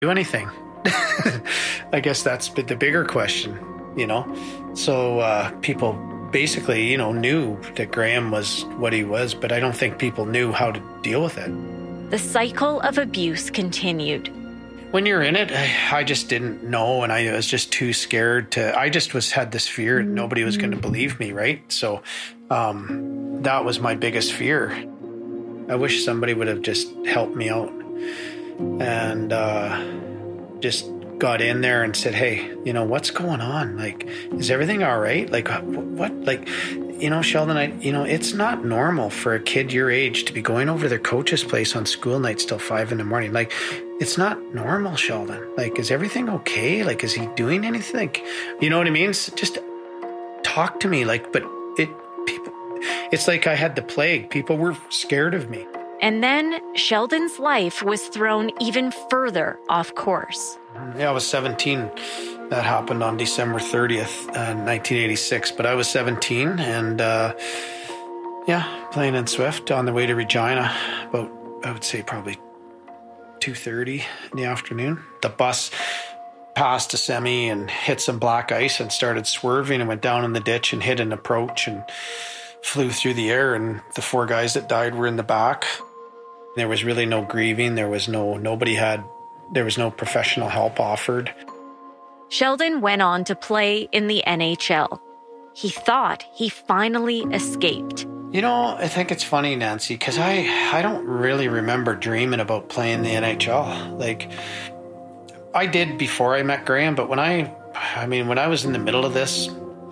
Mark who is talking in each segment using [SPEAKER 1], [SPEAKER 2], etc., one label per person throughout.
[SPEAKER 1] Do anything. I guess that's the bigger question, you know? So people basically, knew that Graham was what he was, but I don't think people knew how to deal with it.
[SPEAKER 2] The cycle of abuse continued.
[SPEAKER 1] When you're in it, I just didn't know, and I was just too scared I just had this fear that nobody was going to believe me, right? So that was my biggest fear. I wish somebody would have just helped me out and just got in there and said, hey, what's going on? Like, is everything all right? Like, what? Like, Sheldon, it's not normal for a kid your age to be going over to their coach's place on school nights till 5 a.m. Like, it's not normal, Sheldon. Like, is everything okay? Like, is he doing anything? Like, you know what I mean? Just talk to me. Like, but it's like I had the plague. People were scared of me.
[SPEAKER 2] And then Sheldon's life was thrown even further off course.
[SPEAKER 1] Yeah, I was 17. That happened on December 30th, 1986. But I was 17 and, playing in Swift on the way to Regina, about, I would say probably 2:30 in the afternoon. The bus passed a semi and hit some black ice and started swerving and went down in the ditch and hit an approach and flew through the air. And the 4 guys that died were in the back. There was really no grieving. There was no professional help offered.
[SPEAKER 2] Sheldon went on to play in the NHL. He thought he finally escaped.
[SPEAKER 1] I think it's funny, Nancy, because I don't really remember dreaming about playing the NHL. Like, I did before I met Graham, but when I was in the middle of this,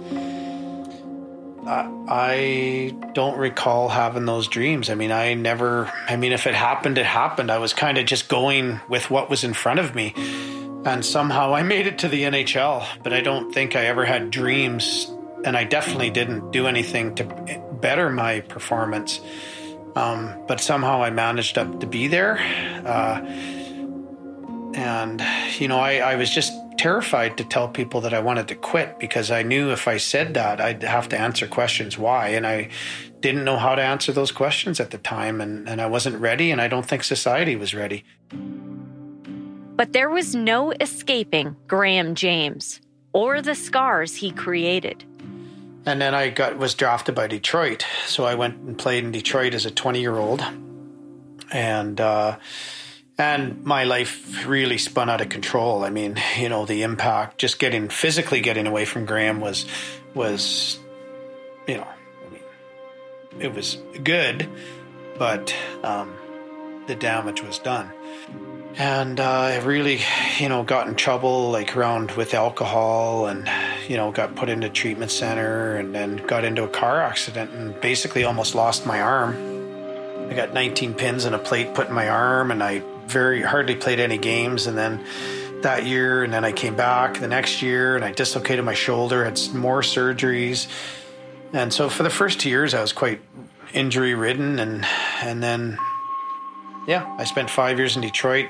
[SPEAKER 1] I don't recall having those dreams. If it happened, it happened. I was kind of just going with what was in front of me. And somehow I made it to the NHL, but I don't think I ever had dreams. And I definitely didn't do anything to better my performance. But somehow I managed up to be there. I was just terrified to tell people that I wanted to quit because I knew if I said that, I'd have to answer questions why. And I didn't know how to answer those questions at the time. And I wasn't ready, and I don't think society was ready.
[SPEAKER 2] But there was no escaping Graham James or the scars he created.
[SPEAKER 1] And then I was drafted by Detroit. So I went and played in Detroit as a 20-year-old. And my life really spun out of control. The impact, just physically getting away from Graham was, it was good, but the damage was done. And I really, got in trouble with alcohol and, got put into treatment center and then got into a car accident and basically almost lost my arm. I got 19 pins and a plate put in my arm, and I hardly played any games. And then that year, and then I came back the next year and I dislocated my shoulder, had more surgeries. And so for the first 2 years, I was quite injury ridden. And then, I spent 5 years in Detroit,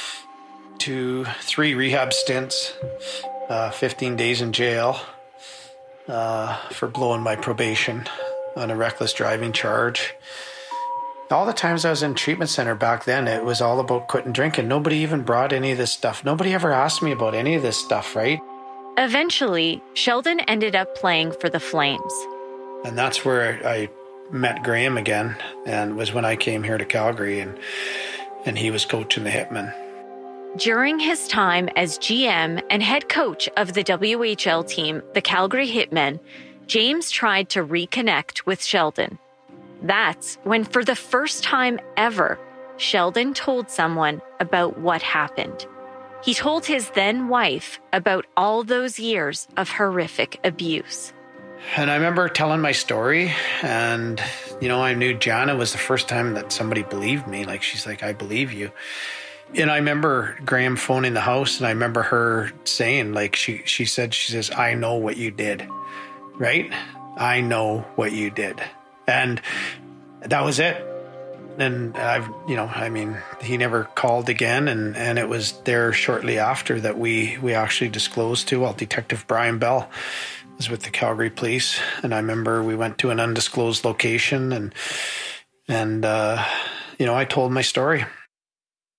[SPEAKER 1] 3 rehab stints, 15 days in jail for blowing my probation on a reckless driving charge. All the times I was in treatment center back then, it was all about quitting drinking. Nobody even brought any of this stuff. Nobody ever asked me about any of this stuff, right?
[SPEAKER 2] Eventually, Sheldon ended up playing for the Flames.
[SPEAKER 1] And that's where I met Graham again, and was when I came here to Calgary, and he was coaching the Hitmen.
[SPEAKER 2] During his time as GM and head coach of the WHL team, the Calgary Hitmen, James tried to reconnect with Sheldon. That's when, for the first time ever, Sheldon told someone about what happened. He told his then wife about all those years of horrific abuse.
[SPEAKER 1] And I remember telling my story, and, I knew Jana was the first time that somebody believed me. She's like, I believe you. And I remember Graham phoning the house, and I remember her saying, she says, I know what you did, right? I know what you did. And that was it. And he never called again. And it was there shortly after that we actually disclosed to, Detective Brian Bell was with the Calgary Police. And I remember we went to an undisclosed location and I told my story.